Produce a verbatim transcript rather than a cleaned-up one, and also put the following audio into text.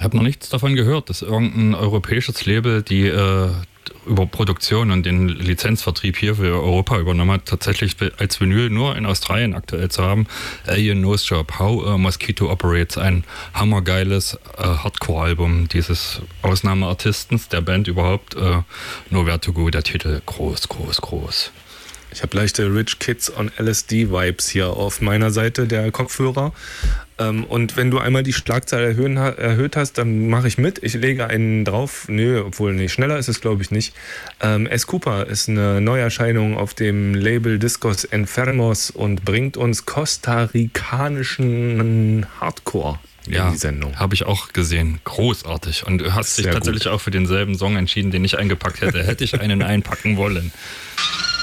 habe noch nichts davon gehört, dass irgendein europäisches Label die äh, über Produktion und den Lizenzvertrieb hier für Europa übernommen hat, tatsächlich als Vinyl nur in Australien aktuell zu haben. Alien Nose Job, How a Mosquito Operates, ein hammergeiles äh, Hardcore-Album dieses Ausnahmeartistens, der Band überhaupt. Äh, No Vertigo, der Titel, groß, groß, groß. Ich habe leichte Rich Kids on L S D-Vibes hier auf meiner Seite der Kopfhörer. Ähm, und wenn du einmal die Schlagzahl erhöhen, erhöht hast, dann mache ich mit. Ich lege einen drauf. Nö, obwohl nicht. Schneller ist es, glaube ich, nicht. Ähm, S. Cooper ist eine Neuerscheinung auf dem Label Discos Enfermos und bringt uns kostarikanischen Hardcore in ja, die Sendung. Habe ich auch gesehen. Großartig. Und du hast dich tatsächlich gut. auch für denselben Song entschieden, den ich eingepackt hätte. Hätte ich einen einpacken wollen.